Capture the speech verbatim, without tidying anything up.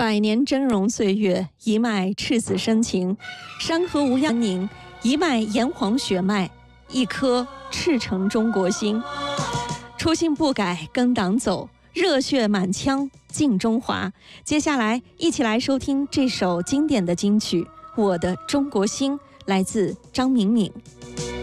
百年峥嵘岁月，一脉赤子深情；山河无漾宁，一脉炎黄血脉，一颗赤诚中国心。初心不改，跟党走，热血满腔敬中华。接下来，一起来收听这首经典的金曲《我的中国心》，来自张敏敏。